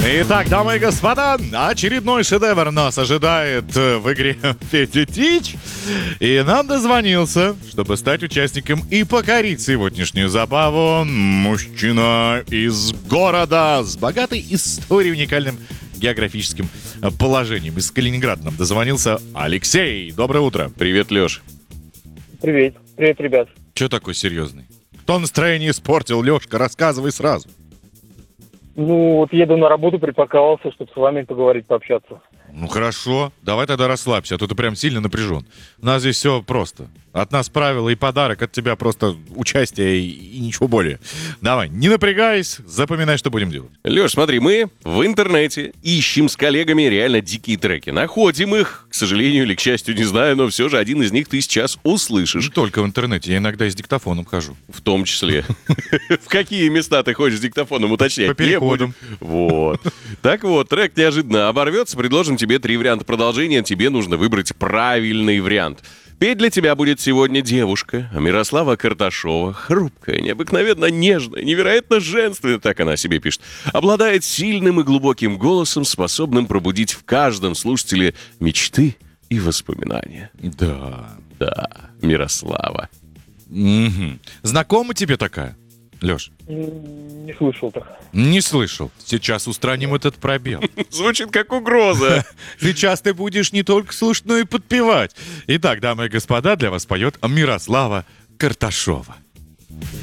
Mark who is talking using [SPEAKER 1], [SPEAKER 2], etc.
[SPEAKER 1] Итак, дамы и господа, очередной шедевр нас ожидает в игре Петя Тич. И нам дозвонился, чтобы стать участником и покорить сегодняшнюю забаву, мужчина из города с богатой историей, уникальным географическим положением. Из Калининграда нам дозвонился Алексей. Доброе утро. Привет, Леш.
[SPEAKER 2] Привет. Привет, ребят.
[SPEAKER 1] Че такой серьезный? Кто настроение испортил, Лешка? Рассказывай сразу.
[SPEAKER 2] Ну, вот еду на работу, припарковался, чтобы с вами поговорить, пообщаться.
[SPEAKER 1] Ну хорошо, давай тогда расслабься, а то ты прям сильно напряжен. У нас здесь все просто. От нас правила и подарок, от тебя просто участие и ничего более. Давай, не напрягайся, запоминай, что будем делать.
[SPEAKER 3] Леш, смотри, мы в интернете ищем с коллегами реально дикие треки. Находим их, к сожалению или к счастью, не знаю, но все же один из них ты сейчас услышишь.
[SPEAKER 1] Не только в интернете, я иногда и с диктофоном хожу.
[SPEAKER 3] В том числе. В какие места ты ходишь с диктофоном уточнять?
[SPEAKER 1] По переходам.
[SPEAKER 3] Вот. Так вот, трек неожиданно оборвется, предложим тебе 3 варианта продолжения, тебе нужно выбрать правильный вариант. Петь для тебя будет сегодня девушка Мирослава Карташова. Хрупкая, необыкновенно нежная, невероятно женственная, так она о себе пишет. Обладает сильным и глубоким голосом, способным пробудить в каждом слушателе мечты и воспоминания.
[SPEAKER 1] Да.
[SPEAKER 3] Да, Мирослава.
[SPEAKER 1] Угу. Знакома тебе такая, Леш?
[SPEAKER 2] Не слышал так.
[SPEAKER 1] Не слышал. Сейчас устраним этот пробел.
[SPEAKER 3] Звучит как угроза.
[SPEAKER 1] Сейчас ты будешь не только слушать, но и подпевать. Итак, дамы и господа, для вас поет Мирослава Карташова.